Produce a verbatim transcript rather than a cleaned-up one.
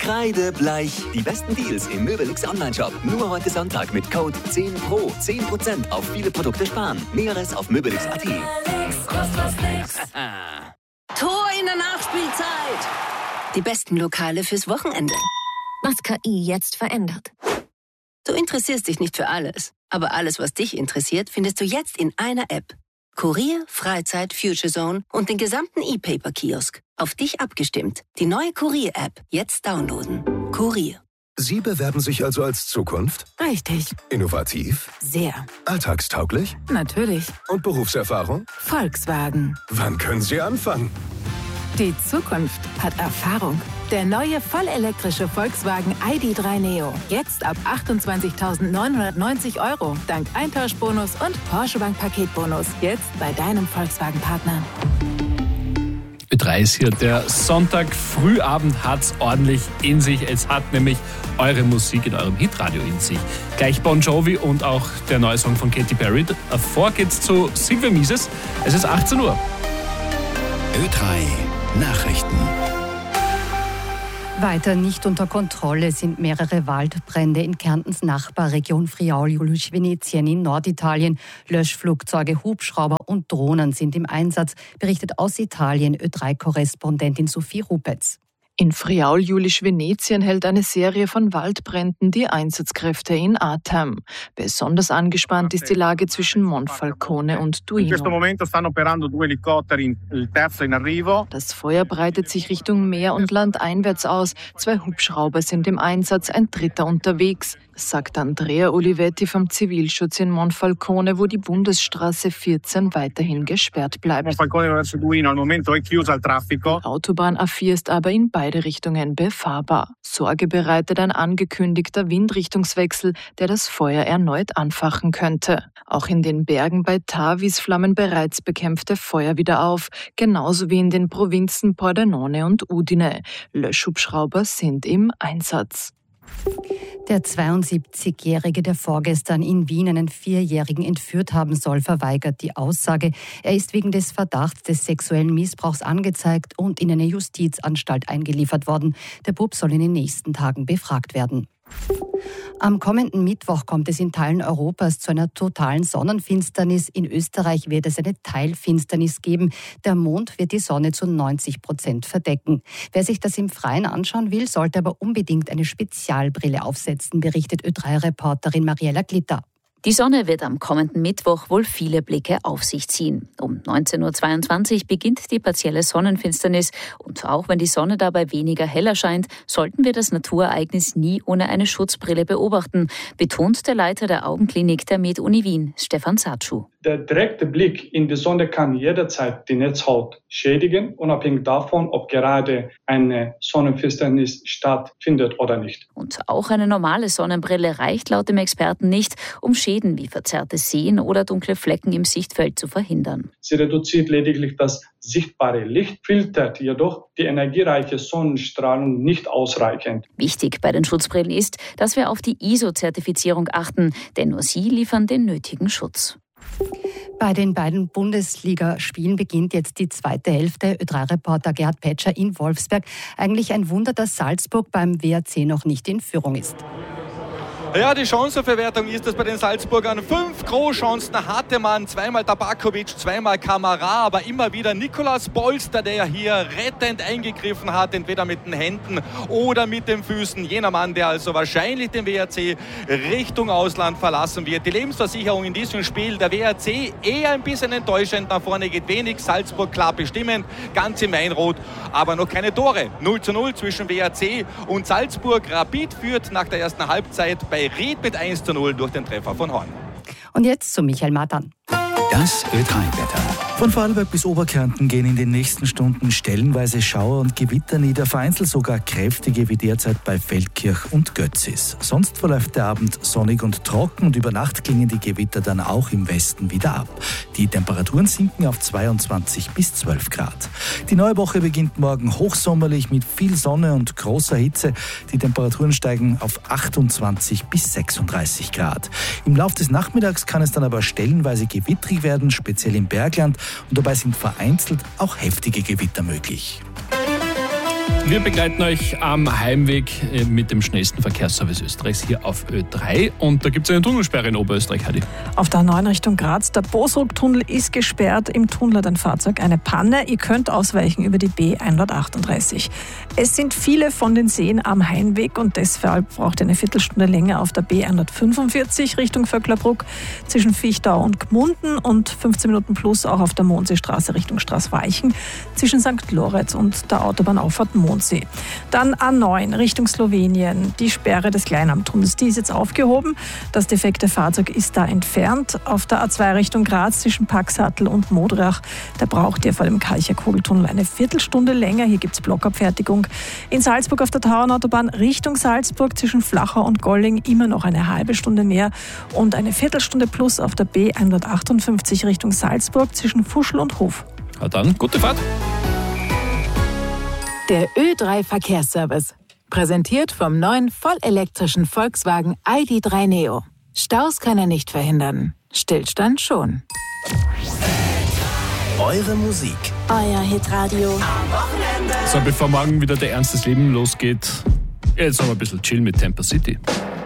Kreidebleich. Die besten Deals im Möbelix Online-Shop. Nur heute Sonntag mit Code zehn Pro. zehn Prozent auf viele Produkte sparen. Näheres auf möbelix punkt at. Tor in der Nachspielzeit. Die besten Lokale fürs Wochenende. Was K I jetzt verändert. Du interessierst dich nicht für alles. Aber alles, was dich interessiert, findest du jetzt in einer App. Kurier, Freizeit, Future Zone und den gesamten E-Paper-Kiosk. Auf dich abgestimmt. Die neue Kurier-App. Jetzt downloaden. Kurier. Sie bewerben sich also als Zukunft? Richtig. Innovativ? Sehr. Alltagstauglich? Natürlich. Und Berufserfahrung? Volkswagen. Wann können Sie anfangen? Die Zukunft hat Erfahrung. Der neue vollelektrische Volkswagen I D drei Neo. Jetzt ab achtundzwanzigtausendneunhundertneunzig Euro. Dank Eintauschbonus und Porsche Bank Paketbonus. Jetzt bei deinem Volkswagen-Partner. Ö drei ist hier. Der Sonntag-Frühabend hat's ordentlich in sich. Es hat nämlich eure Musik in eurem Hitradio in sich. Gleich Bon Jovi und auch der neue Song von Katy Perry. Davor geht's zu Silvia Mises. Es ist achtzehn Uhr. Ö drei Nachrichten. Weiter nicht unter Kontrolle sind mehrere Waldbrände in Kärntens Nachbarregion Friaul-Julisch-Venetien in Norditalien. Löschflugzeuge, Hubschrauber und Drohnen sind im Einsatz, berichtet aus Italien Ö drei Korrespondentin Sophie Rupetz. In Friaul-Julisch-Venetien hält eine Serie von Waldbränden die Einsatzkräfte in Atem. Besonders angespannt ist die Lage zwischen Monfalcone und Duino. Das Feuer breitet sich Richtung Meer und Land einwärts aus. Zwei Hubschrauber sind im Einsatz, ein dritter unterwegs, sagt Andrea Olivetti vom Zivilschutz in Monfalcone, wo die Bundesstraße vierzehn weiterhin gesperrt bleibt. Die Autobahn A vier ist aber in beide Richtungen befahrbar. Sorge bereitet ein angekündigter Windrichtungswechsel, der das Feuer erneut anfachen könnte. Auch in den Bergen bei Tavis flammen bereits bekämpfte Feuer wieder auf, genauso wie in den Provinzen Pordenone und Udine. Löschhubschrauber sind im Einsatz. Der zweiundsiebzigjährige, der vorgestern in Wien einen Vierjährigen entführt haben soll, verweigert die Aussage. Er ist wegen des Verdachts des sexuellen Missbrauchs angezeigt und in eine Justizanstalt eingeliefert worden. Der Bub soll in den nächsten Tagen befragt werden. Am kommenden Mittwoch kommt es in Teilen Europas zu einer totalen Sonnenfinsternis. In Österreich wird es eine Teilfinsternis geben. Der Mond wird die Sonne zu neunzig Prozent verdecken. Wer sich das im Freien anschauen will, sollte aber unbedingt eine Spezialbrille aufsetzen, berichtet Ö drei Reporterin Mariella Glitter. Die Sonne wird am kommenden Mittwoch wohl viele Blicke auf sich ziehen. Um neunzehn Uhr zweiundzwanzig beginnt die partielle Sonnenfinsternis und auch wenn die Sonne dabei weniger hell erscheint, sollten wir das Naturereignis nie ohne eine Schutzbrille beobachten, betont der Leiter der Augenklinik der MedUni Wien, Stefan Satschu. Der direkte Blick in die Sonne kann jederzeit die Netzhaut schädigen, unabhängig davon, ob gerade eine Sonnenfinsternis stattfindet oder nicht. Und auch eine normale Sonnenbrille reicht laut dem Experten nicht, um Schäden wie verzerrtes Sehen oder dunkle Flecken im Sichtfeld zu verhindern. Sie reduziert lediglich das sichtbare Licht, filtert jedoch die energiereiche Sonnenstrahlung nicht ausreichend. Wichtig bei den Schutzbrillen ist, dass wir auf die I S O-Zertifizierung achten, denn nur sie liefern den nötigen Schutz. Bei den beiden Bundesligaspielen beginnt jetzt die zweite Hälfte. Ö drei Reporter Gerhard Petscher in Wolfsberg. Eigentlich ein Wunder, dass Salzburg beim W R C noch nicht in Führung ist. Ja, die Chancenverwertung ist es bei den Salzburgern. Fünf Großchancen hatte man. Zweimal Tabakovic, zweimal Kamara, aber immer wieder Nikolaus Polster, der hier rettend eingegriffen hat, entweder mit den Händen oder mit den Füßen. Jener Mann, der also wahrscheinlich den W R C Richtung Ausland verlassen wird. Die Lebensversicherung in diesem Spiel, der W R C eher ein bisschen enttäuschend. Nach vorne geht wenig, Salzburg klar bestimmend, ganz im Weinrot, aber noch keine Tore. null zu null zwischen W R C und Salzburg. Rapid führt nach der ersten Halbzeit bei Ried mit eins zu null durch den Treffer von Horn. Und jetzt zu Michael Matan. Das Ö drei Wetter. Von Vorarlberg bis Oberkärnten gehen in den nächsten Stunden stellenweise Schauer und Gewitter nieder, vereinzelt sogar kräftige wie derzeit bei Feldkirch und Götzis. Sonst verläuft der Abend sonnig und trocken und über Nacht klingen die Gewitter dann auch im Westen wieder ab. Die Temperaturen sinken auf zweiundzwanzig bis zwölf Grad. Die neue Woche beginnt morgen hochsommerlich mit viel Sonne und großer Hitze. Die Temperaturen steigen auf achtundzwanzig bis sechsunddreißig Grad. Im Laufe des Nachmittags kann es dann aber stellenweise gewittrig werden, speziell im Bergland. Und dabei sind vereinzelt auch heftige Gewitter möglich. Wir begleiten euch am Heimweg mit dem schnellsten Verkehrsservice Österreichs hier auf Ö drei. Und da gibt es eine Tunnelsperre in Oberösterreich, Heidi. Auf der A neun Richtung Graz, der Bosruck-Tunnel ist gesperrt. Im Tunnel hat ein Fahrzeug eine Panne. Ihr könnt ausweichen über die B hundertachtunddreißig. Es sind viele von den Seen am Heimweg und deshalb braucht ihr eine Viertelstunde länger auf der B hundertfünfundvierzig Richtung Vöcklerbruck zwischen Fichtau und Gmunden und fünfzehn Minuten plus auch auf der Mondseestraße Richtung Straßweichen zwischen Sankt Lorenz und der Autobahnauffahrt Mondsee. Dann A neun Richtung Slowenien. Die Sperre des Kleinamtunnels, die ist jetzt aufgehoben. Das defekte Fahrzeug ist da entfernt. Auf der A zwei Richtung Graz zwischen Paxhatl und Modrach, da braucht ihr vor dem Kalcher Kugeltunnel eine Viertelstunde länger. Hier gibt es Blockabfertigung. In Salzburg auf der Tauernautobahn Richtung Salzburg zwischen Flachau und Golling immer noch eine halbe Stunde mehr und eine Viertelstunde plus auf der B hundertachtundfünfzig Richtung Salzburg zwischen Fuschl und Hof. Na dann, gute Fahrt. Der Ö drei Verkehrsservice. Präsentiert vom neuen vollelektrischen Volkswagen I D drei Neo. Staus kann er nicht verhindern. Stillstand schon. Eure Musik. Euer Hitradio. So, bevor morgen wieder der Ernst des Lebens losgeht, jetzt noch ein bisschen chill mit Temper City.